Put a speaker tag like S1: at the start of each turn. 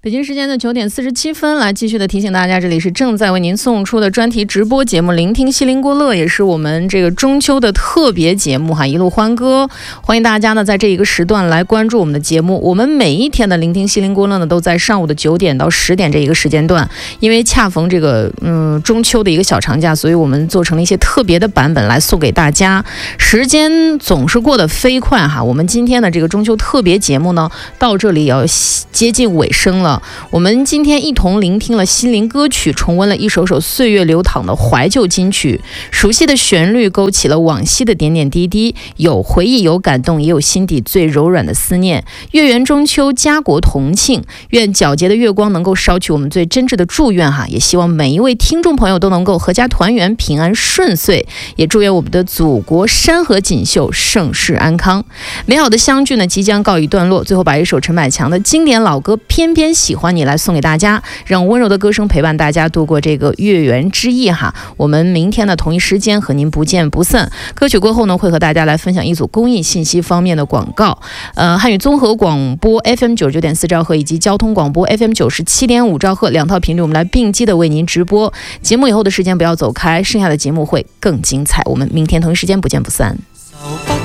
S1: 北京时间的9:47，来继续的提醒大家，这里是正在为您送出的专题直播节目《聆听西林郭乐》，也是我们这个中秋的特别节目哈，一路欢歌。欢迎大家呢在这一个时段来关注我们的节目。我们每一天的《聆听西林郭乐》呢，都在上午的9点到10点这一个时间段，因为恰逢这个中秋的一个小长假，所以我们做成了一些特别的版本来送给大家。时间总是过得飞快哈，我们今天的这个中秋特别节目呢，到这里也要接近尾声了。我们今天一同聆听了心灵歌曲，重温了一首首岁月流淌的怀旧金曲，熟悉的旋律勾起了往昔的点点滴滴，有回忆，有感动，也有心底最柔软的思念。月圆中秋，家国同庆，愿皎洁的月光能够捎去我们最真挚的祝愿哈，也希望每一位听众朋友都能够阖家团圆，平安顺遂，也祝愿我们的祖国山河锦绣，盛世安康。美好的相聚呢即将告一段落，最后把一首陈百强的经典老歌《偏偏喜欢你》来送给大家，让温柔的歌声陪伴大家度过这个月圆之夜哈。我们明天的同一时间和您不见不散。歌曲过后呢，会和大家来分享一组公益信息方面的广告。汉语综合广播 FM 99.4兆赫以及交通广播 FM 97.5兆赫两套频率，我们来并机的为您直播。节目以后的时间不要走开，剩下的节目会更精彩。我们明天同一时间不见不散。